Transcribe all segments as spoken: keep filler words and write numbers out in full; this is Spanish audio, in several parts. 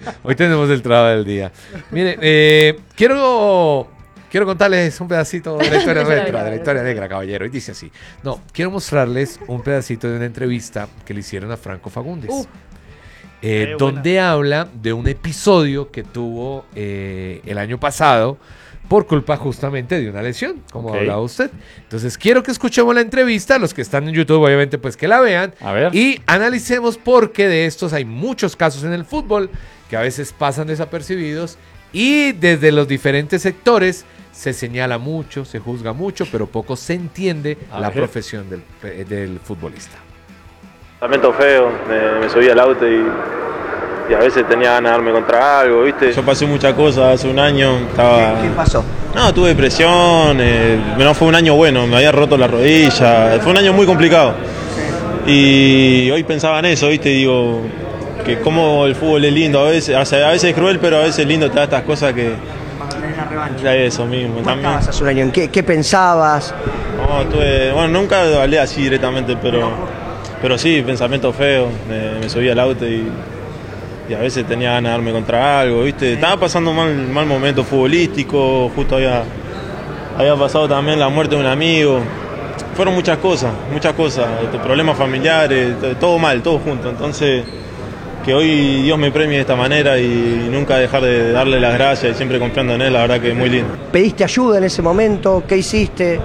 Hoy tenemos el trabajo del día. Mire, eh, quiero... Quiero contarles un pedacito de la historia nuestra, de la historia negra, caballero. Y dice así. No, quiero mostrarles un pedacito de una entrevista que le hicieron a Franco Fagundes. Uh, eh, donde habla de un episodio que tuvo eh, el año pasado por culpa justamente de una lesión, como okay. hablaba usted. Entonces, quiero que escuchemos la entrevista. Los que están en YouTube, obviamente, pues que la vean. A ver. Y analicemos por qué de estos hay muchos casos en el fútbol que a veces pasan desapercibidos y desde los diferentes sectores se señala mucho, se juzga mucho, pero poco se entiende a la ver. profesión del, del futbolista. Lamento feo, me, me subí al auto y, y a veces tenía ganas de darme contra algo, ¿viste? Yo pasé muchas cosas hace un año. Estaba... ¿Qué, ¿Qué pasó? No, tuve depresión, eh, no fue un año bueno, me había roto la rodilla, fue un año muy complicado. Y hoy pensaba en eso, ¿viste? Digo, que como el fútbol es lindo, a veces, o sea, a veces es cruel, pero a veces es lindo, te da estas cosas que... La revancha. Ya eso mismo. ¿Cómo estabas hace un año? ¿En qué, qué pensabas? No, tuve, bueno, nunca hablé así directamente, pero, pero sí, pensamiento feo. Me, me subí al auto y, y a veces tenía ganas de darme contra algo, ¿viste? Estaba pasando un mal, mal momento futbolístico, justo había, había pasado también la muerte de un amigo. Fueron muchas cosas, muchas cosas, problemas familiares, todo mal, todo junto. Entonces... que hoy Dios me premie de esta manera y nunca dejar de darle las gracias y siempre confiando en Él, la verdad que es muy lindo. ¿Pediste ayuda en ese momento? ¿Qué hiciste?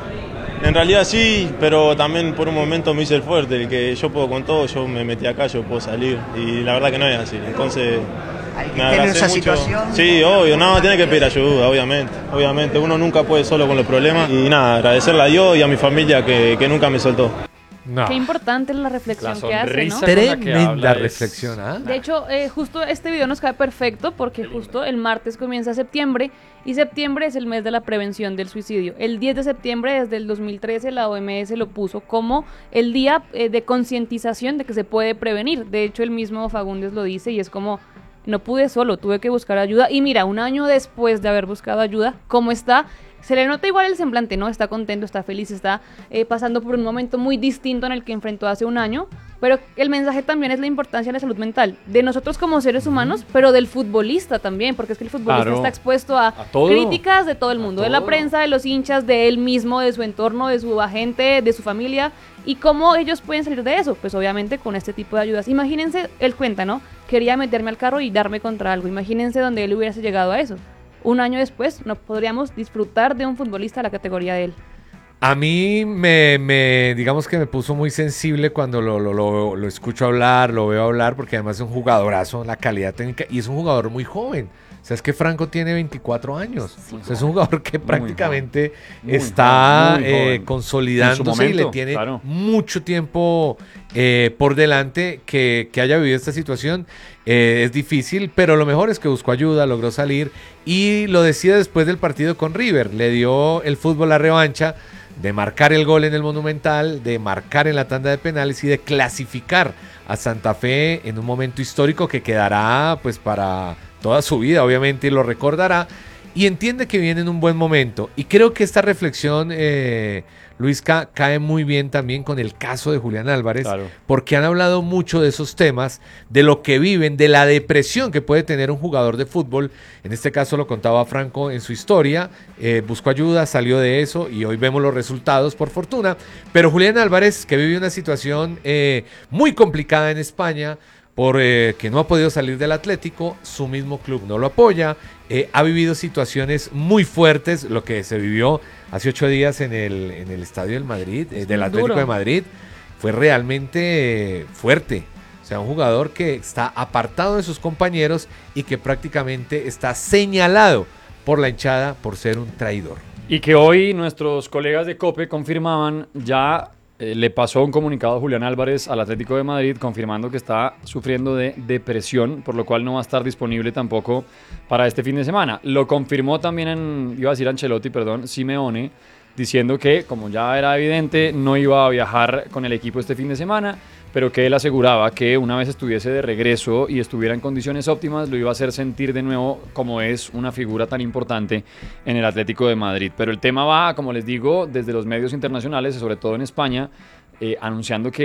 En realidad sí, pero también por un momento me hice el fuerte, el que yo puedo con todo, yo me metí acá, yo puedo salir y la verdad que no es así. Entonces ¿Hay que tener esa mucho. situación? Sí, obvio, no, tiene que pedir ayuda, obviamente, obviamente. Uno nunca puede solo con los problemas y nada, agradecerle a Dios y a mi familia que, que nunca me soltó. No. Qué importante es la reflexión la que hace, ¿no? Tremenda reflexión, ¿ah? De hecho, eh, justo este video nos cae perfecto porque justo el martes comienza septiembre y septiembre es el mes de la prevención del suicidio. El diez de septiembre desde el dos mil trece la O M S lo puso como el día eh, de concientización de que se puede prevenir. De hecho, el mismo Fagundes lo dice y es como, no pude solo, tuve que buscar ayuda. Y mira, un año después de haber buscado ayuda, ¿cómo está? Se le nota igual el semblante, ¿no? Está contento, está feliz, está eh, pasando por un momento muy distinto en el que enfrentó hace un año, pero el mensaje también es la importancia de la salud mental, de nosotros como seres humanos, pero del futbolista también, porque es que el futbolista claro. está expuesto a, a críticas de todo el mundo, de la prensa, de los hinchas, de él mismo, de su entorno, de su agente, de su familia, y cómo ellos pueden salir de eso, pues obviamente con este tipo de ayudas. Imagínense, él cuenta, ¿no? Quería meterme al carro y darme contra algo, imagínense donde él hubiese llegado a eso. Un año después no podríamos disfrutar de un futbolista de la categoría de él. A mí me, me digamos que me puso muy sensible cuando lo, lo, lo, lo escucho hablar, lo veo hablar, porque además es un jugadorazo, la calidad técnica, y es un jugador muy joven. O sea, es que Franco tiene veinticuatro años. Sí, o sea, es un jugador que prácticamente muy está muy eh, consolidándose momento, y le tiene claro. mucho tiempo eh, por delante que, que haya vivido esta situación. Eh, es difícil, pero lo mejor es que buscó ayuda, logró salir y lo decía después del partido con River. Le dio el fútbol la revancha de marcar el gol en el Monumental, de marcar en la tanda de penales y de clasificar a Santa Fe en un momento histórico que quedará pues para toda su vida, obviamente, y lo recordará, y entiende que viene en un buen momento. Y creo que esta reflexión, eh, Luisca, cae muy bien también con el caso de Julián Álvarez, claro. porque han hablado mucho de esos temas, de lo que viven, de la depresión que puede tener un jugador de fútbol. En este caso lo contaba Franco en su historia, eh, buscó ayuda, salió de eso y hoy vemos los resultados, por fortuna. Pero Julián Álvarez, que vive una situación eh, muy complicada en España, por eh, que no ha podido salir del Atlético, su mismo club no lo apoya, eh, ha vivido situaciones muy fuertes, lo que se vivió hace ocho días en el, en el estadio del Madrid, eh, del Atlético duro. de Madrid, fue realmente eh, fuerte. O sea, un jugador que está apartado de sus compañeros y que prácticamente está señalado por la hinchada por ser un traidor. Y que hoy nuestros colegas de COPE confirmaban ya... Eh, le pasó un comunicado a Julián Álvarez al Atlético de Madrid confirmando que está sufriendo de depresión, por lo cual no va a estar disponible tampoco para este fin de semana. Lo confirmó también, en, iba a decir Ancelotti, perdón, Simeone, diciendo que, como ya era evidente, no iba a viajar con el equipo este fin de semana, pero que él aseguraba que una vez estuviese de regreso y estuviera en condiciones óptimas, lo iba a hacer sentir de nuevo como es una figura tan importante en el Atlético de Madrid. Pero el tema va, como les digo, desde los medios internacionales, sobre todo en España, eh, anunciando que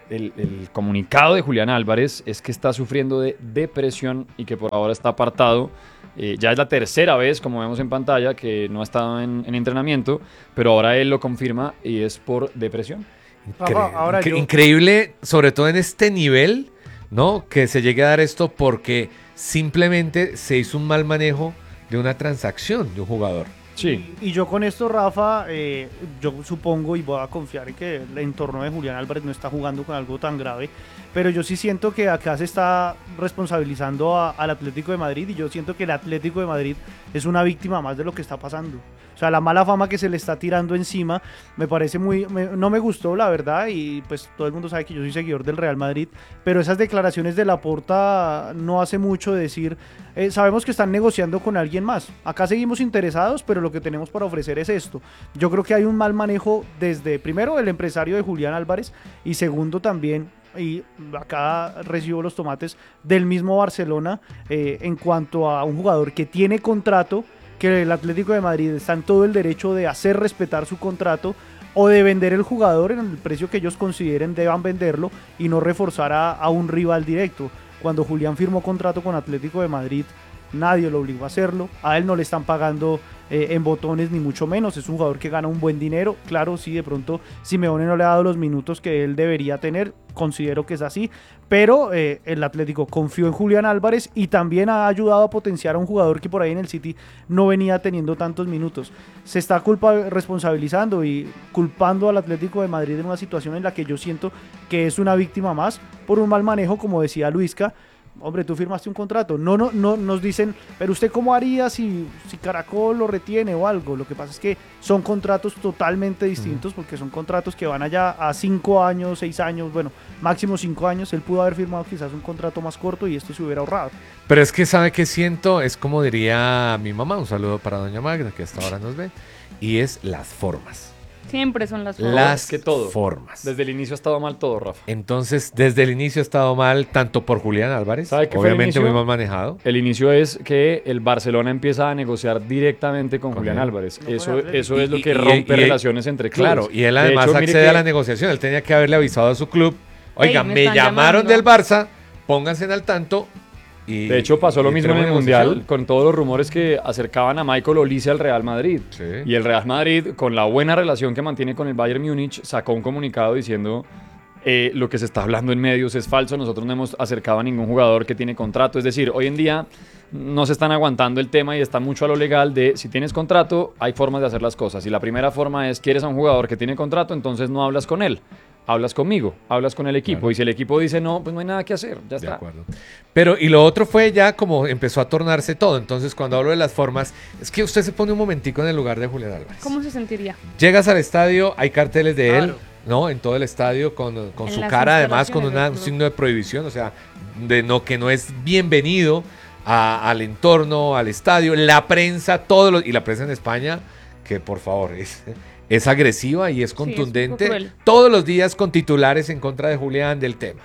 el, el comunicado de Julián Álvarez es que está sufriendo de depresión y que por ahora está apartado. Eh, ya es la tercera vez, como vemos en pantalla, que no ha estado en, en entrenamiento, pero ahora él lo confirma y es por depresión. Incre- Rafa, ahora incre- yo- Increíble, sobre todo en este nivel, ¿no? Que se llegue a dar esto porque simplemente se hizo un mal manejo de una transacción de un jugador. Sí. Y yo con esto, Rafa, eh, yo supongo y voy a confiar en que el entorno de Julián Álvarez no está jugando con algo tan grave, pero yo sí siento que acá se está responsabilizando a- al Atlético de Madrid y yo siento que el Atlético de Madrid es una víctima más de lo que está pasando. O sea, la mala fama que se le está tirando encima me parece muy... me- no me gustó, la verdad, y pues todo el mundo sabe que yo soy seguidor del Real Madrid, pero esas declaraciones de Laporta no hace mucho de decir... eh, sabemos que están negociando con alguien más. Acá seguimos interesados, pero lo que tenemos para ofrecer es esto. Yo creo que hay un mal manejo desde, primero, el empresario de Julián Álvarez y segundo también, y acá recibo los tomates del mismo Barcelona eh, en cuanto a un jugador que tiene contrato, que el Atlético de Madrid está en todo el derecho de hacer respetar su contrato o de vender el jugador en el precio que ellos consideren deban venderlo y no reforzar a, a un rival directo. Cuando Julián firmó contrato con Atlético de Madrid, nadie lo obligó a hacerlo, a él no le están pagando eh, en botones ni mucho menos, es un jugador que gana un buen dinero, claro, sí, de pronto Simeone no le ha dado los minutos que él debería tener, considero que es así, pero eh, el Atlético confió en Julián Álvarez y también ha ayudado a potenciar a un jugador que por ahí en el City no venía teniendo tantos minutos. Se está culpa responsabilizando y culpando al Atlético de Madrid en una situación en la que yo siento que es una víctima más por un mal manejo, como decía Luisca. Hombre, tú firmaste un contrato. No, no, no nos dicen, pero usted cómo haría si, si Caracol lo retiene o algo. Lo que pasa es que son contratos totalmente distintos, porque son contratos que van allá a cinco años, seis años, bueno, máximo cinco años. Él pudo haber firmado quizás un contrato más corto y esto se hubiera ahorrado. Pero es que sabe que siento, es como diría mi mamá, un saludo para doña Magda, que hasta ahora nos ve, y es las formas. Siempre son las formas. Las que todo. formas. Desde el inicio ha estado mal todo, Rafa. Entonces, desde el inicio ha estado mal, tanto por Julián Álvarez, ¿Sabe qué fue el obviamente inicio? muy mal manejado. El inicio es que el Barcelona empieza a negociar directamente con, Con Julián él. Álvarez. No eso puede hacer. eso es Y- lo que y- rompe y- y- relaciones entre clubes. Claro, y él De además hecho, mire accede que- a la negociación. Él tenía que haberle avisado a su club, oiga, Ey, me me, están llamaron llamando. del Barça, pónganse al tanto. Y, De hecho, pasó lo y mismo en el tenemos Mundial negociación. con todos los rumores que acercaban a Michael Olise al Real Madrid. Sí. Y el Real Madrid, con la buena relación que mantiene con el Bayern Múnich, sacó un comunicado diciendo eh, lo que se está hablando en medios es falso, nosotros no hemos acercado a ningún jugador que tiene contrato. Es decir, hoy en día no se están aguantando el tema y está mucho a lo legal de si tienes contrato, hay formas de hacer las cosas. Y la primera forma es, quieres a un jugador que tiene contrato, entonces no hablas con él. Hablas conmigo, hablas con el equipo. Claro. Y si el equipo dice no, pues no hay nada que hacer, ya De está. acuerdo. Pero, y lo otro fue ya como empezó a tornarse todo. Entonces, cuando hablo de las formas, es que usted se pone un momentico en el lugar de Julián Álvarez. ¿Cómo se sentiría? Llegas al estadio, hay carteles de él, Claro. ¿no? En todo el estadio, con, con En su las cara, además, con instalaciones una- del un club. signo de prohibición, o sea, de no que no es bienvenido a- al entorno, al estadio, la prensa, todos los, y la prensa en España, que por favor, es, es agresiva y es Sí, es un poco contundente, cruel. todos los días con titulares en contra de Julián del tema.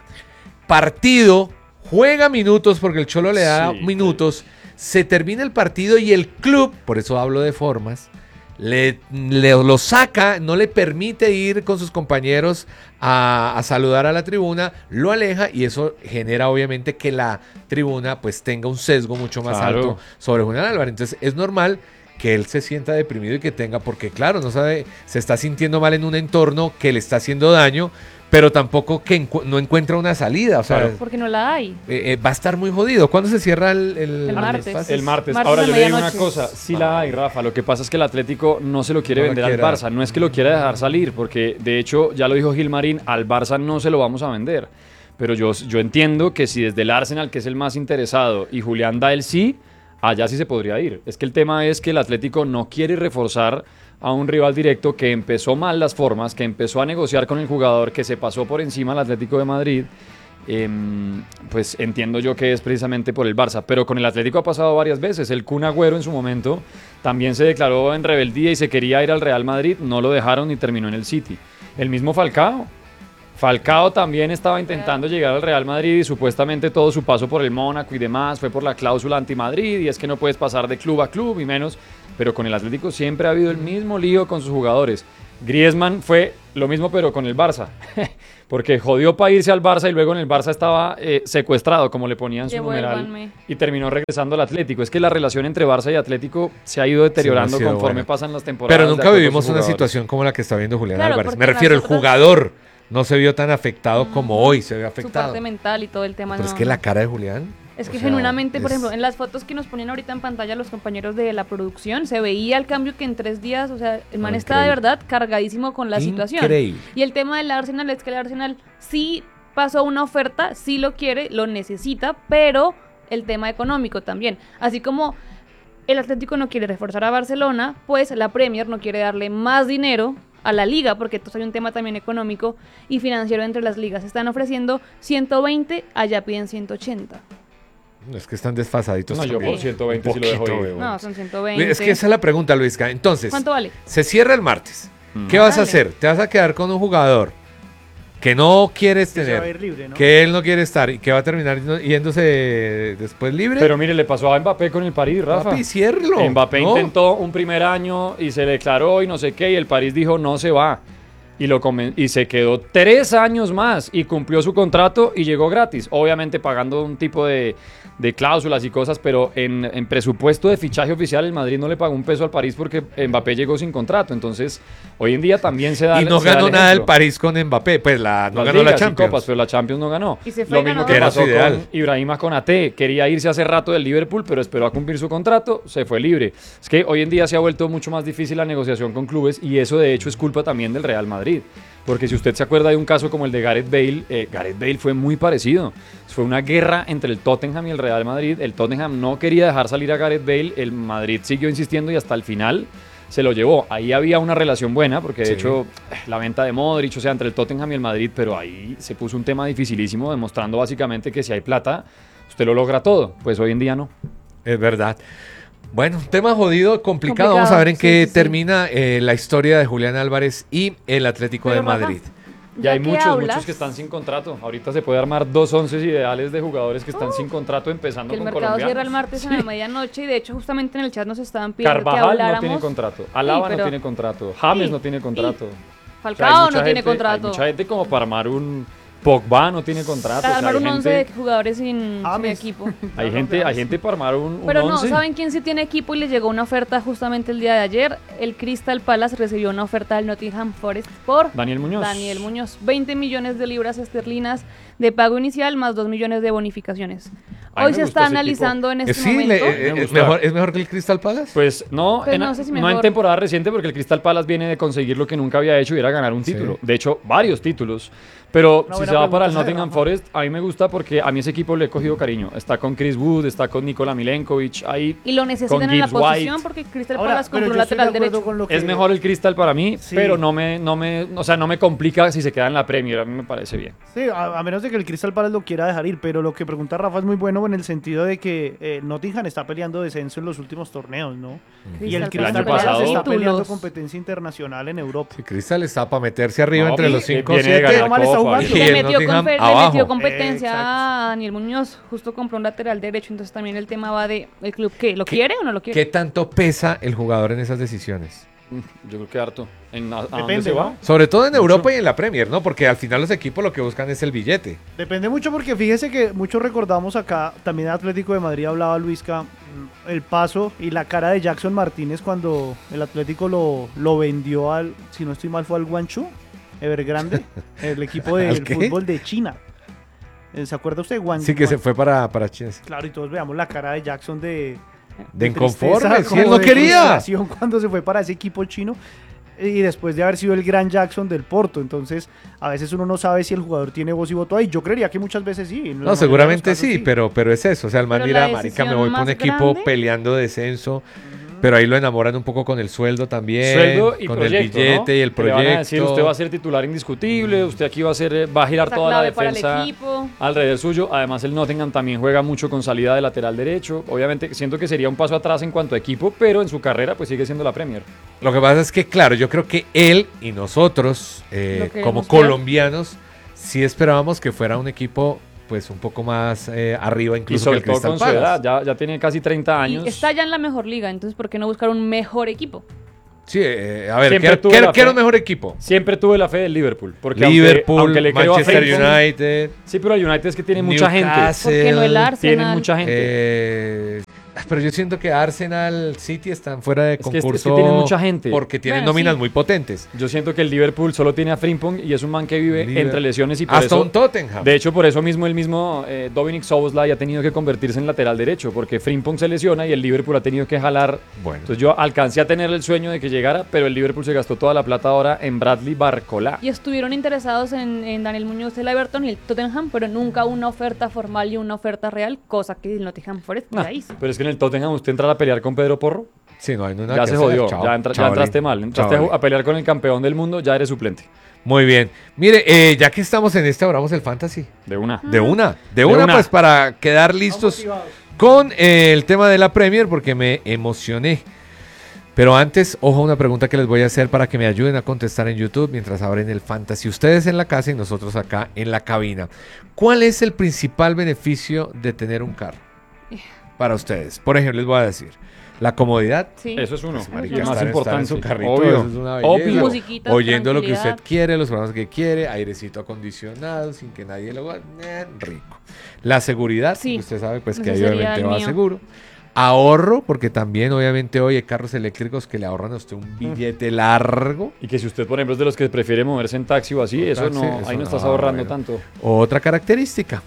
Partido, juega minutos porque el Cholo le da Sí, minutos, se termina el partido y el club, por eso hablo de formas, le, le- lo saca, no le permite ir con sus compañeros a, a saludar a la tribuna, lo aleja y eso genera obviamente que la tribuna pues tenga un sesgo mucho más Claro. alto sobre Julián Álvarez. Entonces es normal que él se sienta deprimido y que tenga, porque claro, no sabe, se está sintiendo mal en un entorno que le está haciendo daño, pero tampoco que encu- no encuentra una salida, o sea, Claro. Porque no la hay. eh, eh, va a estar muy jodido. ¿Cuándo se cierra el, el, El martes. espacio? El martes. Martes Ahora a yo le digo una medianoche. cosa, sí la hay, Rafa. Lo que pasa es que el Atlético no se lo quiere No lo vender al quiere. Barça. No es que lo quiera dejar salir, porque de hecho, ya lo dijo Gilmarín, al Barça no se lo vamos a vender. Pero yo, yo entiendo que si desde el Arsenal, que es el más interesado, y Julián da el sí, allá sí se podría ir. Es que el tema es que el Atlético no quiere reforzar a un rival directo que empezó mal las formas, que empezó a negociar con el jugador, que se pasó por encima al Atlético de Madrid. Eh, pues entiendo yo que es precisamente por el Barça, pero con el Atlético ha pasado varias veces. El Kun Agüero en su momento también se declaró en rebeldía y se quería ir al Real Madrid, no lo dejaron y terminó en el City. El mismo Falcao. Falcao también estaba intentando llegar al Real Madrid y supuestamente todo su paso por el Mónaco y demás fue por la cláusula anti-Madrid y es que no puedes pasar de club a club y menos, pero con el Atlético siempre ha habido el mismo lío con sus jugadores. Griezmann fue lo mismo pero con el Barça, porque jodió para irse al Barça y luego en el Barça estaba eh, secuestrado, como le ponían su numeral, Devuélvanme. y terminó regresando al Atlético. Es que la relación entre Barça y Atlético se ha ido deteriorando Sí, no ha sido conforme buena. pasan las temporadas. Pero de nunca acuerdo a vivimos sus una jugadores. situación como la que está viendo Julián Claro, Álvarez. porque Me refiero, el nosotros- jugador no se vio tan afectado como hoy se ve Su afectado. parte mental y todo el tema. Pero es no, que no. la cara de Julián... Es que o sea, genuinamente, por es- ejemplo, en las fotos que nos ponen ahorita en pantalla los compañeros de la producción, se veía el cambio que en tres días, o sea, el man No, está de increíble. verdad cargadísimo con la situación. Increíble. Y el tema del Arsenal es que el Arsenal sí pasó una oferta, sí lo quiere, lo necesita, pero el tema económico también. Así como el Atlético no quiere reforzar a Barcelona, pues la Premier no quiere darle más dinero a la liga, porque entonces hay un tema también económico y financiero entre las ligas. Están ofreciendo ciento veinte, allá piden ciento ochenta. Es que están desfasaditos No, yo también. por ciento veinte Un sí lo dejo poquito, ir. weón. No, son ciento veinte. Es que esa es la pregunta, Luisca. Entonces, ¿Cuánto vale? se cierra el martes. ¿Qué vas a Dale. hacer? ¿Te vas a quedar con un jugador que no quieres Que se va a tener, ir libre, ¿no? que él no quiere estar y que va a terminar yendo- yéndose después libre? Pero mire, le pasó a Mbappé con el París, Rafa. Papi, ciérralo, Mbappé ¿no? intentó un primer año y se declaró y no sé qué, y el París dijo no se va. Y, lo conven- y se quedó tres años más y cumplió su contrato y llegó gratis. Obviamente pagando un tipo de, de cláusulas y cosas, pero en, en presupuesto de fichaje oficial el Madrid no le pagó un peso al París porque Mbappé llegó sin contrato. Entonces, hoy en día también se da Y no se da ganó el nada el ejemplo. París con Mbappé, pues la, no Las ganó la ligas y Champions. copas, pero la Champions no ganó. Y se fue Lo mismo ganador. que Que era pasó su ideal. con Ibrahima Konaté. Quería irse hace rato del Liverpool, pero esperó a cumplir su contrato, se fue libre. Es que hoy en día se ha vuelto mucho más difícil la negociación con clubes y eso de hecho es culpa también del Real Madrid. Porque si usted se acuerda de un caso como el de Gareth Bale, eh, Gareth Bale fue muy parecido. Fue una guerra entre el Tottenham y el Real Madrid. El Tottenham no quería dejar salir a Gareth Bale, el Madrid siguió insistiendo y hasta el final se lo llevó. Ahí había una relación buena, porque de Sí. hecho eh, la venta de Modric, o sea, entre el Tottenham y el Madrid, pero ahí se puso un tema dificilísimo, demostrando básicamente que si hay plata, usted lo logra todo. Pues hoy en día no. Es verdad. Bueno, tema jodido, complicado. Complicado, Vamos a ver en sí, qué sí, sí. termina eh, la historia de Julián Álvarez y el Atlético Pero, de Rafa, Madrid. Ya hay que muchos, hablas, muchos que están sin contrato. Ahorita se puede armar dos once ideales de jugadores que están sin contrato, empezando que el con mercado colombianos. cierra el martes a la medianoche y de hecho justamente en el chat nos estaban pidiendo que Carvajal habláramos. no tiene contrato, Alaba pero- no tiene contrato, James Sí, no tiene contrato. y O sea, hay Falcao mucha no tiene gente- contrato. Hay mucha gente como para armar un Pogba no tiene contrato. Para o sea, armar hay un once gente, de jugadores sin, sin James. equipo. hay gente, hay gente para armar un, un Pero no, once. ¿saben quién sí tiene equipo y le llegó una oferta justamente el día de ayer? El Crystal Palace recibió una oferta del Nottingham Forest por Daniel Muñoz. Daniel Muñoz. veinte millones de libras esterlinas de pago inicial más dos millones de bonificaciones. A mí Hoy me se gusta está ese analizando en Eh, este sí, momento. le- eh, Me eh, gusta. mejor, ¿es mejor que el Crystal Palace? Pues no, Pues en, no sé si no en mejor. temporada reciente porque el Crystal Palace viene de conseguir lo que nunca había hecho y era ganar un Sí. título. De hecho, varios títulos. Pero Una si buena se va para el pregunta, Nottingham Rafa. Forest, a mí me gusta porque a mí ese equipo le he cogido cariño. Está con Chris Wood, está con Nikola Milenkovic, ahí Y lo necesitan con en la Gibbs White. posición porque Crystal Ahora, Palace pero compró un yo estoy de lateral acuerdo derecho. con lo que Es mejor el Crystal para mí, Sí. pero no me, no me, o sea, no me complica si se queda en la Premier. A mí me parece bien. Sí, a, a menos de que el Crystal Palace lo quiera dejar ir, pero lo que pregunta Rafa es muy bueno en el sentido de que eh, Nottingham está peleando descenso en los últimos torneos, ¿no? Y el Crystal Crystal año Palace pasado- está peleando títulos. competencia internacional en Europa. Sí, Crystal está para meterse arriba No, entre y- los cinco viene de siete ganar Pero mal está Copa, jugando. y Le el metió, Nottingham confe- le abajo. metió competencia Exacto. a Daniel Muñoz. Justo compró un lateral derecho, entonces también el tema va de el club que lo quiere o no lo quiere. ¿Qué tanto pesa el jugador en esas decisiones? Mm, Yo creo que harto. ¿En, a, a dónde Depende, se va? ¿no? Sobre todo en Mucho. Europa y en la Premier, ¿no? Porque al final los equipos lo que buscan es el billete. Depende mucho porque fíjese que muchos recordamos acá, también Atlético de Madrid hablaba Luisca, mm, el paso y la cara de Jackson Martínez cuando el Atlético lo, lo vendió al, si no estoy mal, fue al Guangzhou, Evergrande, el equipo ¿Al del qué? fútbol de China. Eh, ¿Se acuerda usted? Guan- Sí, que se Guan- fue para, para China. Claro, y todos veamos la cara de Jackson de... De tristeza, inconforme, si como él no de quería. frustración cuando se fue para ese equipo chino y después de haber sido el gran Jackson del Porto. Entonces, a veces uno no sabe si el jugador tiene voz y voto ahí. Yo creería que muchas veces sí. en la mayoría de No, los seguramente casos sí, pero, pero es eso. O sea, el man Pero dirá, la marica, me decisión voy por un más equipo grande- peleando descenso. Pero ahí lo enamoran un poco con el sueldo también. Sueldo y con proyecto, el billete ¿no? y el Que le van a decir, proyecto. usted va a ser titular indiscutible, usted aquí va a ser, eh, va a girar Está toda la clave para el defensa equipo. alrededor suyo. Además, el Nottingham también juega mucho con salida de lateral derecho. Obviamente, siento que sería un paso atrás en cuanto a equipo, pero en su carrera, pues sigue siendo la Premier. Lo que pasa es que, claro, yo creo que él y nosotros, eh, Lo queremos como ver. colombianos, sí esperábamos que fuera un equipo pues un poco más eh, arriba Y incluso que sobre el todo Crystal con su Palace. edad, ya, ya tiene casi treinta Y años. está ya en la mejor liga, entonces ¿por qué no buscar un mejor equipo? Sí, eh, a ver, Siempre ¿qué, tuve qué- la qué era fe. el mejor equipo? Siempre tuve la fe del Liverpool. Porque Liverpool, aunque, aunque le creo a Manchester Frimpong- United, Sí, pero el United es que tiene mucha gente. Newcastle, ¿Por qué no el Arsenal? Tienen mucha gente. eh, pero yo siento que Arsenal, City están fuera de Es que- es que concurso tienen mucha gente. porque tienen Bueno, nóminas sí. muy potentes. Yo siento que el Liverpool solo tiene a Frimpong y es un man que vive Liverpool. entre lesiones y por Hasta eso... un Tottenham. De hecho, por eso mismo el mismo eh, Dominic Szoboszlai ha tenido que convertirse en lateral derecho, porque Frimpong se lesiona y el Liverpool ha tenido que jalar. Bueno. Entonces yo alcancé a tener el sueño de que llegara, pero el Liverpool se gastó toda la plata ahora en Bradley Barcola. Y estuvieron interesados en, en Daniel Muñoz del Everton y el Tottenham, pero nunca una oferta formal y una oferta real, cosa que el Nottingham Forest Nah, ya hizo. pero es que en el Tottenham usted entra a pelear con Pedro Porro, Sí, no hay nada ya que se hacer. jodió, Chao, ya, entra- ya chavalín, entraste mal, entraste a, chavalín. a pelear con el campeón del mundo, ya eres suplente. Muy bien. Mire, eh, ya que estamos en este, abramos el fantasy. De una. De una, de una, una. pues para quedar listos con eh, el tema de la Premier, porque me emocioné. Pero antes, ojo, una pregunta que les voy a hacer para que me ayuden a contestar en YouTube mientras abren el fantasy. Ustedes en la casa y nosotros acá en la cabina. ¿Cuál es el principal beneficio de tener un carro para ustedes? Por ejemplo, les voy a decir, la comodidad. Sí. Eso es uno. Eso Marica, es El más estar- estar importante. en su carrito, Obvio. eso es una belleza. Obvio. Musiquita, Oyendo lo que usted tranquilidad. quiere, los programas que quiere, airecito acondicionado, sin que nadie lo haga, eh, rico. La seguridad, Sí, que usted sabe pues que ese ahí sería obviamente el va mío. seguro. Ahorro, porque también obviamente hoy hay carros eléctricos que le ahorran a usted un billete largo. Y que si usted, por ejemplo, es de los que prefiere moverse en taxi o así, O eso taxi, no, eso ahí no no, estás ah, ahorrando bueno. tanto. Otra característica.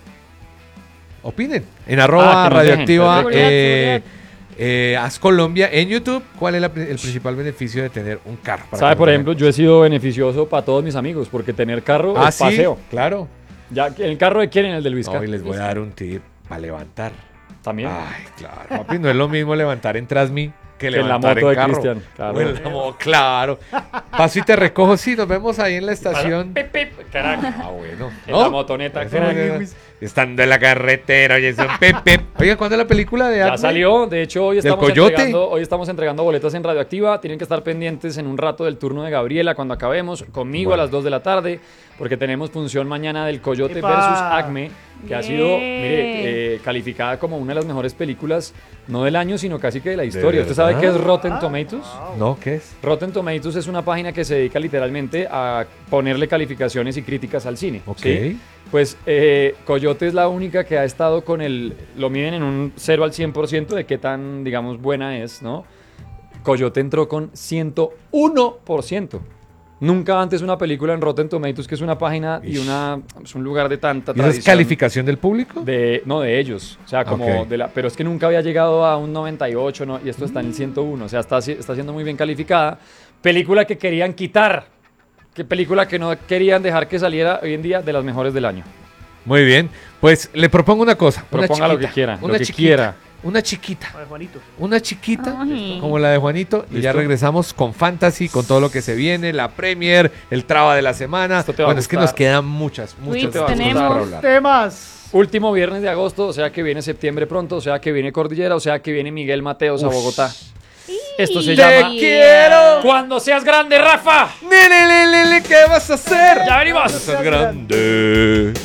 Opinen. En arroba Ah, que nos dejen, radioactiva perfecto. eh, eh, Haz Colombia en YouTube. ¿Cuál es la pri- el principal beneficio de tener un carro? Para ¿Sabe? que Por nos ejemplo, vean. yo he sido beneficioso para todos mis amigos, porque tener carro Ah, es sí, paseo. claro. Ya, ¿el carro de quién? El del Vizca. No, y les voy a dar un tip para levantar. También. Ay, claro. Papi, no es lo mismo levantar en Trasmi que Que en la levantar moto en de carro. Cristian, claro. O en la mo- claro. Paso y te recojo. Sí, nos vemos ahí en la estación. Pip, pip, carajo. Ah, bueno. En la motoneta, Eso, crack. bueno, estando en la carretera, oye, son pep, pep. Oiga, ¿cuándo es la película de Ya Acme? salió, de hecho hoy ¿Del estamos, Coyote? entregando, hoy estamos entregando boletas en Radioactiva, tienen que estar pendientes en un rato del turno de Gabriela cuando acabemos, conmigo Bueno. a las dos de la tarde, porque tenemos función mañana del Coyote ¡Epa! versus Acme, que ha sido, Bien. mire, eh, calificada como una de las mejores películas, no del año, sino casi que de la historia. ¿Usted verdad? sabe qué es Rotten Tomatoes? No, ¿qué es? Rotten Tomatoes es una página que se dedica literalmente a ponerle calificaciones y críticas al cine. Ok. ¿sí? Pues eh, Coyote es la única que ha estado con el... Lo miden en un cero al cien por ciento de qué tan, digamos, buena es, ¿no? Coyote entró con ciento uno por ciento. Nunca antes una película en Rotten Tomatoes, que es una página y Ish. una, es un lugar de tanta ¿Y esa tradición. es calificación del público? De, no, de ellos. O sea, como Ok. de la. Pero es que nunca había llegado a un noventa y ocho, ¿no? Y esto está en el ciento uno. O sea, está, si- está siendo muy bien calificada. Película que querían quitar. ¿Qué película que no querían dejar que saliera hoy en día de las mejores del año? Muy bien. Pues le propongo una cosa. Una Proponga lo chiquita, que quiera, lo Una que chiquita. quiera. Una chiquita. A ver, Juanito. Una chiquita, Ay. como la de Juanito, y ya ¿Listo? regresamos con Fantasy, con todo lo que se viene, la Premier, el traba de la semana. Esto te va a Bueno, es que gustar. nos quedan muchas, muchas Tweets cosas tenemos. para hablar. Temas. Último viernes de agosto, o sea que viene septiembre pronto, o sea que viene Cordillera, o sea que viene Miguel Mateos a Ush. Bogotá. Esto se ¡Te llama quiero! Cuando seas grande, Rafa. Nene, nene, nene, ¿qué vas a hacer? Ya venimos. Estás grande.